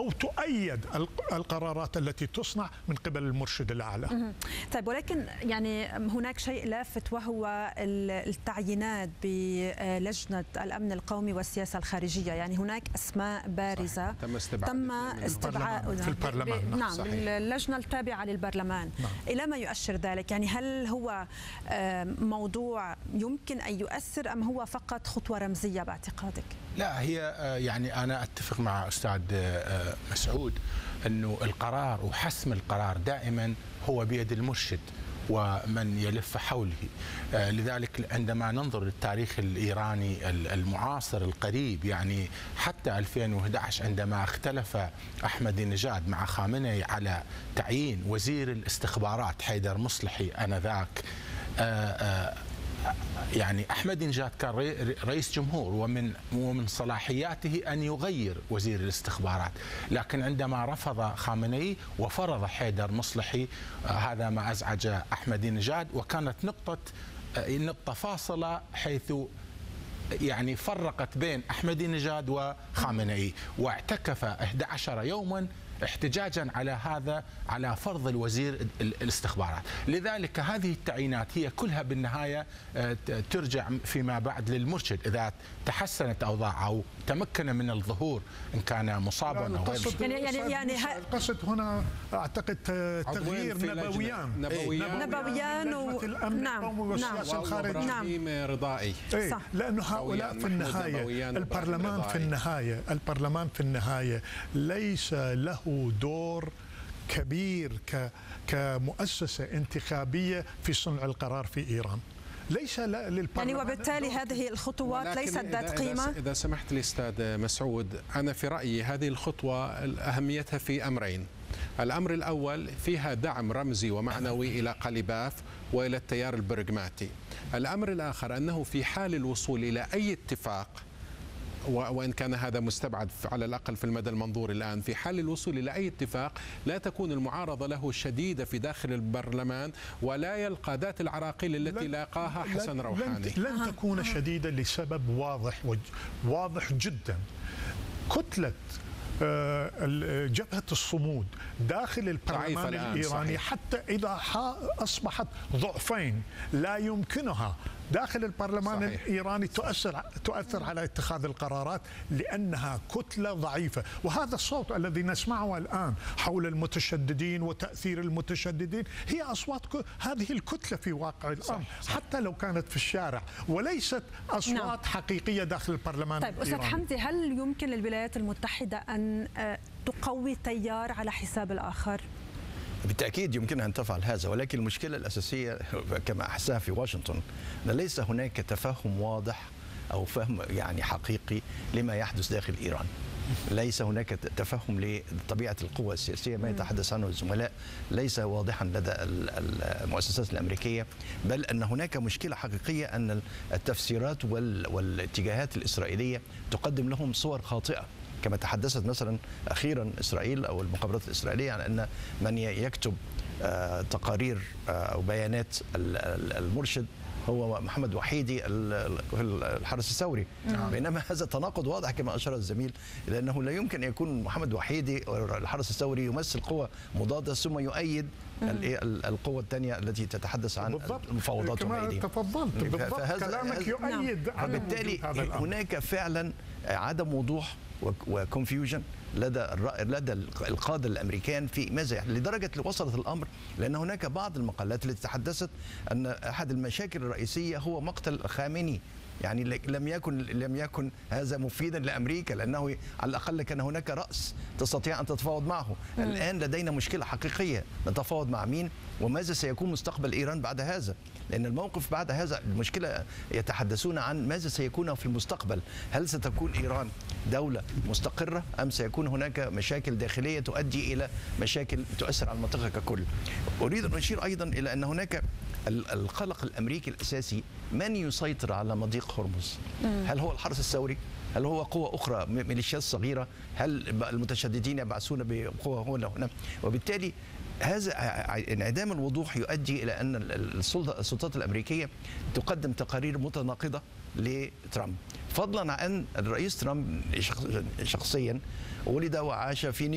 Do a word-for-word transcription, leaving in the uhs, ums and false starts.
أو تؤيد القرارات التي تصنع من قبل المرشد الأعلى. طيب، ولكن يعني هناك شيء لافت وهو التعيينات بلجنة الأمن القومي والسياسة الخارجية. يعني هناك أسماء بارزة تم استبعاد تم استبعاد في البرلمان. نعم، اللجنة التابعة للبرلمان. نعم. إلى ما يؤشر ذلك؟ يعني هل هو موضوع يمكن أن يؤثر أم هو فقط خطوة رمزية باعتقادك؟ لا، هي يعني أنا أتفق مع أستاذ مسعود أنه القرار وحسم القرار دائما هو بيد المرشد ومن يلف حوله. لذلك عندما ننظر للتاريخ الإيراني المعاصر القريب، يعني حتى ألفين وأحد عشر عندما اختلف أحمدي نژاد مع خامنئي على تعيين وزير الاستخبارات حيدر مصلحي آنذاك، يعني أحمدي نژاد كان رئيس جمهور ومن ومن صلاحياته أن يغير وزير الاستخبارات، لكن عندما رفض خامنئي وفرض حيدر مصلحي هذا ما أزعج أحمدي نژاد، وكانت نقطة نقطة فاصلة حيث يعني فرقت بين أحمدي نژاد وخامنئي، واعتكف أحد عشر يوما احتجاجا على هذا، على فرض الوزير الاستخبارات. لذلك هذه التعيينات هي كلها بالنهاية ترجع فيما بعد للمرشد إذا تحسنت أوضاعه أو تمكن من الظهور إن كان مصابا أو غير. يعني يعني يعني القصد هنا أعتقد تغيير نبويان نبويان نبويان و... نعم والسياسة الخارجية نعم رضائي، صح، لأنه هؤلاء في النهاية البرلمان في النهاية البرلمان في النهاية ليس له دور كبير كمؤسسة انتخابية في صنع القرار في إيران. ليس للبرلمان يعني وبالتالي هذه الخطوات ليست ذات قيمة. إذا سمحت لي أستاذ مسعود، أنا في رأيي هذه الخطوة أهميتها في أمرين. الأمر الأول فيها دعم رمزي ومعنوي إلى قليباف وإلى التيار البرغماتي. الأمر الآخر أنه في حال الوصول إلى أي اتفاق، وإن كان هذا مستبعد على الأقل في المدى المنظور الآن، في حال الوصول إلى أي اتفاق لا تكون المعارضة له شديدة في داخل البرلمان ولا يلقى ذات العراقيل التي لاقاها حسن روحاني. لن, لن تكون شديدة لسبب واضح واضح جدا. كتلة جبهة الصمود داخل البرلمان الإيراني صحيح. حتى إذا أصبحت ضعفين لا يمكنها داخل البرلمان صحيح. الإيراني تؤثر تؤثر على اتخاذ القرارات لأنها كتلة ضعيفة. وهذا الصوت الذي نسمعه الآن حول المتشددين وتأثير المتشددين هي أصوات هذه الكتلة في واقع الأمر، حتى لو كانت في الشارع وليست أصوات نعم. حقيقية داخل البرلمان طيب الإيراني. أستاذ حمدي، هل يمكن للولايات المتحدة أن تقوي تيار على حساب الآخر؟ بالتأكيد يمكنها أن تفعل هذا، ولكن المشكلة الأساسية كما أحسها في واشنطن أن ليس هناك تفهم واضح أو فهم يعني حقيقي لما يحدث داخل إيران. ليس هناك تفهم لطبيعة القوى السياسية، ما يتحدث عنه الزملاء ليس واضحا لدى المؤسسات الأمريكية، بل أن هناك مشكلة حقيقية أن التفسيرات والاتجاهات الإسرائيلية تقدم لهم صور خاطئة، كما تحدثت مثلا أخيرا إسرائيل أو المخابرات الإسرائيلية عن أن من يكتب تقارير أو بيانات المرشد هو محمد وحيدي الحرس الثوري، بينما هذا تناقض واضح كما أشار الزميل، لأنه لا يمكن أن يكون محمد وحيدي الحرس الثوري يمثل قوة مضادة ثم يؤيد القوة الثانية التي تتحدث عن المفاوضات كما تفضلت بالضبط كلامك يؤيد. وبالتالي هناك فعلا عدم وضوح وكونفيوجن لدى لدى القادة الأمريكان في ماذا، لدرجة وصلت الأمر لأن هناك بعض المقالات التي تحدثت أن أحد المشاكل الرئيسية هو مقتل خامنئي. يعني لم يكن لم يكن هذا مفيدا لامريكا، لانه على الاقل كان هناك راس تستطيع ان تتفاوض معه. مم. الان لدينا مشكله حقيقيه، نتفاوض مع مين؟ وماذا سيكون مستقبل ايران بعد هذا؟ لان الموقف بعد هذا المشكله يتحدثون عن ماذا سيكون في المستقبل، هل ستكون ايران دوله مستقره ام سيكون هناك مشاكل داخليه تؤدي الى مشاكل تؤثر على المنطقه ككل؟ اريد ان اشير ايضا الى ان هناك القلق الامريكي الاساسي من يسيطر على مضيق هرمز؟ هل هو الحرس الثوري؟ هل هو قوة أخرى ميليشيات صغيرة؟ هل المتشددين يبعثون بقوة هنا وهنا؟ وبالتالي هذا انعدام الوضوح يؤدي إلى أن السلطات الأمريكية تقدم تقارير متناقضة لترامب، فضلا عن الرئيس ترامب شخصيا ولد وعاش في